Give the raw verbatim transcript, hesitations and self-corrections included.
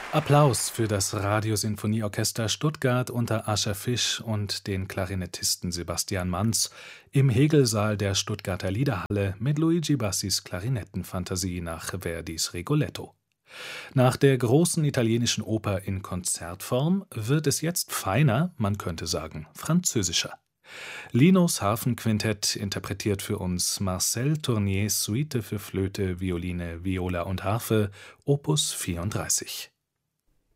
Applaus für das Radiosinfonieorchester Stuttgart unter Ascher Fisch und den Klarinettisten Sebastian Manz im Hegelsaal der Stuttgarter Liederhalle mit Luigi Bassis Klarinettenfantasie nach Verdis Rigoletto. Nach der großen italienischen Oper in Konzertform wird es jetzt feiner, man könnte sagen französischer. Linos Harfenquintett interpretiert für uns Marcel Tourniers Suite für Flöte, Violine, Viola und Harfe, Opus vierunddreißig.